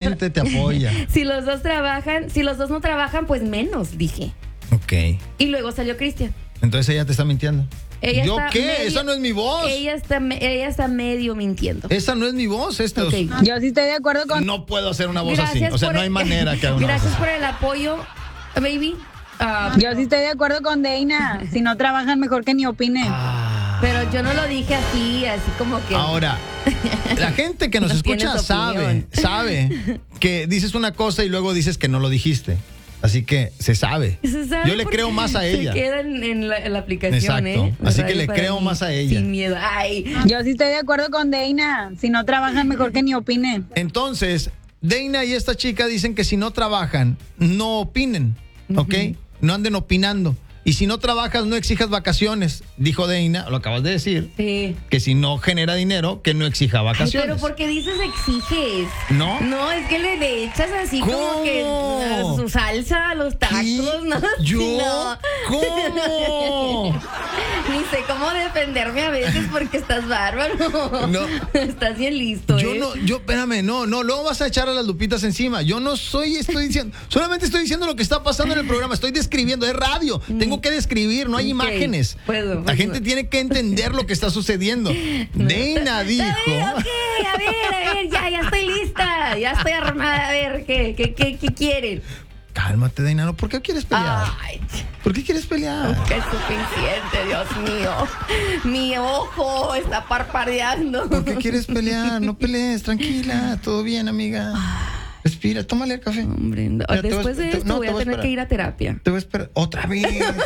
gente te apoya. Si los dos no trabajan, pues menos, dije. Ok. Y luego salió Cristian. Entonces ella te está mintiendo. ¿Yo qué? Medio, esa no es mi voz. Ella está medio mintiendo. Esa no es mi voz. Okay. Yo sí estoy de acuerdo con... No puedo hacer una voz así. O sea, no hay manera que haga una Gracias voz por el apoyo, baby. Yo sí estoy de acuerdo con Deina. Si no trabajan, mejor que ni opinen. Pero yo no lo dije así como que... Ahora, la gente que nos No escucha tienes opinión. sabe que dices una cosa y luego dices que no lo dijiste. Así que se sabe. Yo le creo más a ella. Se queda en la aplicación, Exacto. Así que le creo más a ella. Sin miedo. Ay. Yo sí estoy de acuerdo con Deina. Si no trabajan, mejor que ni opinen. Entonces, Deina y esta chica dicen que si no trabajan, no opinen, ¿ok? No anden opinando. Y si no trabajas, no exijas vacaciones. Dijo Deina, lo acabas de decir. Sí. Que si no genera dinero, que no exija vacaciones. Ay, pero ¿por qué dices exiges? ¿No? No, es que le echas así ¿Cómo? como que a su salsa, a los tacos, ¿no? ¿Yo? No. ¿Cómo? Ni sé cómo defenderme a veces porque estás bárbaro. No. Estás bien listo, Espérame, no, luego vas a echar a las lupitas encima. Yo no estoy diciendo, solamente estoy diciendo lo que está pasando en el programa, estoy describiendo, es radio, tengo que describir, no hay imágenes. La gente tiene que entender lo que está sucediendo. Deina dijo. A ver, ya estoy lista, ya estoy armada, a ver, ¿qué quieren? Cálmate, Deina, ¿por qué quieres pelear? Ay, ¿Por qué quieres pelear? qué suficiente, Dios mío. Mi ojo está parpadeando. ¿Por qué quieres pelear? No pelees, tranquila, todo bien, amiga. Respira, tómale el café. Hombre, después de esto voy a tener que ir a terapia. Te voy a esperar. ¿Otra vez?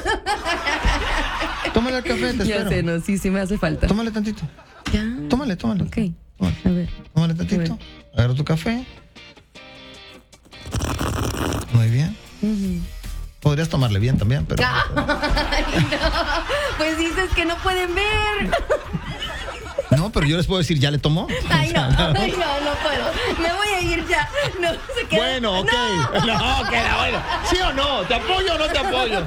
Tómale el café, te espero. Ya sé, no, sí me hace falta. Tómale tantito. Ya. Tómale. Ok, Tómale. a ver. Tómale tantito. Agarra tu café. Muy bien. Podrías tomarle bien también, pero... Ay, no. Pues dices que no pueden ver. No, pero yo les puedo decir, ¿ya le tomó? Ay, no puedo. Me voy a ir ya. No, se queda. Bueno, ok. No, queda bueno. ¿Sí o no? ¿Te apoyo o no te apoyo?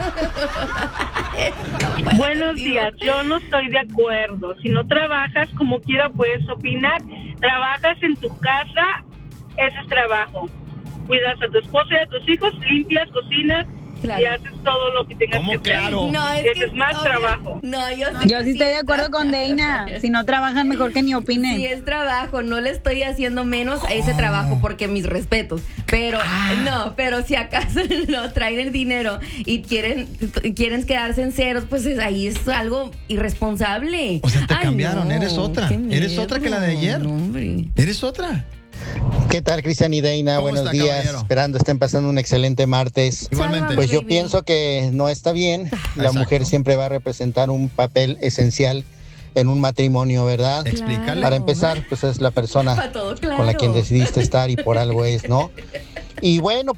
Buenos días, yo no estoy de acuerdo. Si no trabajas, como quiera puedes opinar. Trabajas en tu casa, ese es trabajo. Cuidas a tu esposa y a tus hijos, limpias, cocinas, Claro. y haces todo lo que tengas ¿Cómo que hacer. claro? No, Ese es más trabajo. No, Yo sí estoy de acuerdo con Deina. Si no trabajan, mejor que ni opinen. Si es trabajo, no le estoy haciendo menos a ese trabajo porque mis respetos. Pero, pero si acaso no traen el dinero y quieren quedarse en ceros, pues ahí es algo irresponsable. O sea, te cambiaron, eres otra. qué Eres otra que la de ayer. No, hombre. Eres otra. ¿Qué tal, Cristian y Deina? ¿Cómo Buenos está, días. caballero? Esperando estén pasando un excelente martes. Igualmente. Pues yo Baby. pienso que no está bien. La Exacto. mujer siempre va a representar un papel esencial en un matrimonio, ¿verdad? Explícale. Para empezar, pues es la persona Para todo, claro. con la quien decidiste estar y por algo es, ¿no? Y bueno,